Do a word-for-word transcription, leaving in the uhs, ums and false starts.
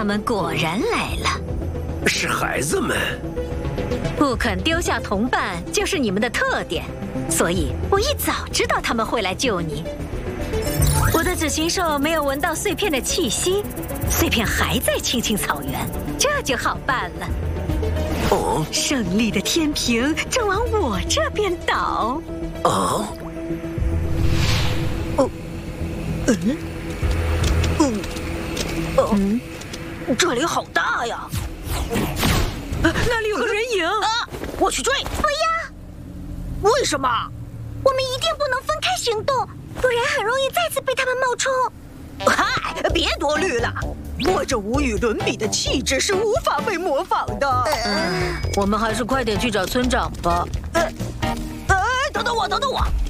们果然来了。 是孩子们。 不肯丢下同伴就是你们的特点，所以我一早知道他们会来救你。我的紫禽兽没有闻到碎片的气息，碎片还在青青草原，这就好办了。 哦， 胜利的天平正往我这边倒。 哦， 哦，嗯，嗯，哦，嗯，这里好大呀！ 那里有个人影啊！我去追！ 不要！ 为什么？ 我们一定不能分开行动，不然很容易再次被他们冒充。 嗨，别多虑了，我这无与伦比的气质是无法被模仿的。 嗯，我们还是快点去找村长吧。 呃，哎，等等我，等等我！